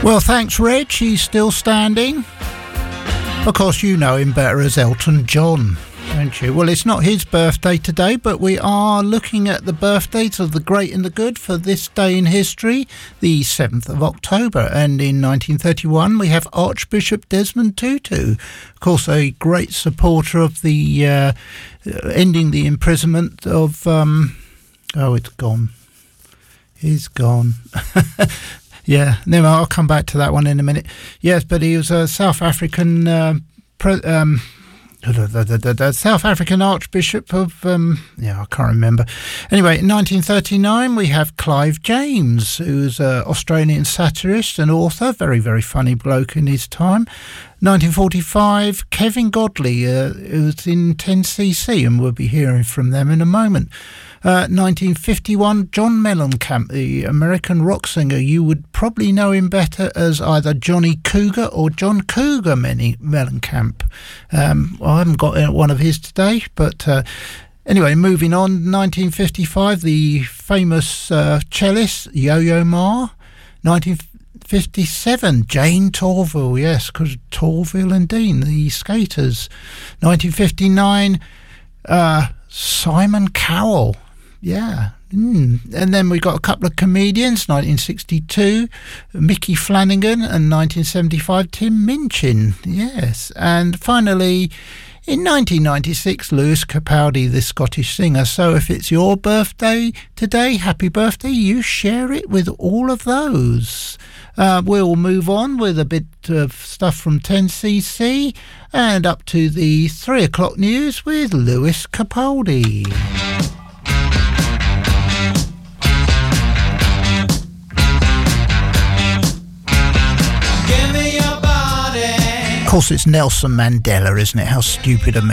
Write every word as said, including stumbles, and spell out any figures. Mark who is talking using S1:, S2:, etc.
S1: Well, thanks, Reg. He's still standing. Of course, you know him better as Elton John, don't you? Well, it's not his birthday today, but we are looking at the birthdays of the great and the good for this day in history, the seventh of October. And in nineteen thirty-one, we have Archbishop Desmond Tutu, of course, a great supporter of the uh, ending the imprisonment of... Um, oh, it's gone. He's gone. Yeah, no, I'll come back to that one in a minute. Yes, but he was a South African, uh, pre- um, the, the, the, the South African Archbishop of, um, yeah, I can't remember. Anyway, in nineteen thirty-nine, we have Clive James, who's an Australian satirist and author, very, very funny bloke in his time. nineteen forty-five, Kevin Godley, uh, who's in ten C C, and we'll be hearing from them in a moment. Uh, nineteen fifty-one, John Mellencamp, the American rock singer. You would probably know him better as either Johnny Cougar or John Cougar Mellencamp. Um, I haven't got one of his today, but uh, anyway, moving on. nineteen fifty-five, the famous uh, cellist Yo-Yo Ma. nineteen fifty-seven, Jane Torville, yes, because Torville and Dean, the skaters. nineteen fifty-nine, uh, Simon Cowell. Yeah. Mm. And then we got a couple of comedians, nineteen sixty-two, Mickey Flanagan, and nineteen seventy-five, Tim Minchin. Yes. And finally, in nineteen ninety-six, Lewis Capaldi, the Scottish singer. So if it's your birthday today, happy birthday, you share it with all of those. Uh, we'll move on with a bit of stuff from ten C C and up to the three o'clock news with Lewis Capaldi. Of course, it's Nelson Mandela, isn't it? How stupid of me.